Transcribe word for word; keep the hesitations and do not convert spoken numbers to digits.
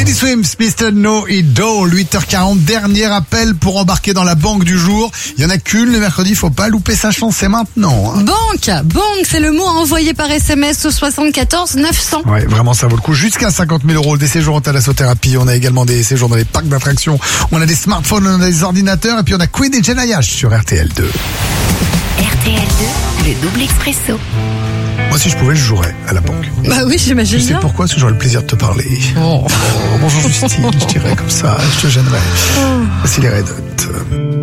Teddy Swims, mister No Idol, huit heures quarante, dernier appel pour embarquer dans la banque du jour. Il y en a qu'une le mercredi, il faut pas louper sa chance, c'est maintenant. Hein. Banque, banque, c'est le mot à envoyer par S M S au soixante-quatorze neuf cents. Ouais, vraiment, ça vaut le coup. Jusqu'à cinquante mille euros, des séjours en thalassothérapie. On a également des séjours dans les parcs d'attractions. On a des smartphones, on a des ordinateurs. Et puis on a Queen et Jenayash sur R T L deux. R T L deux, le double expresso. Moi, si je pouvais, je jouerais à la banque. Bah oui, j'imagine Je sais bien. pourquoi, parce que j'aurais le plaisir de te parler. Oh. Oh, bonjour Justine, je dirais comme ça, je te gênerais. Voici les Red Hot.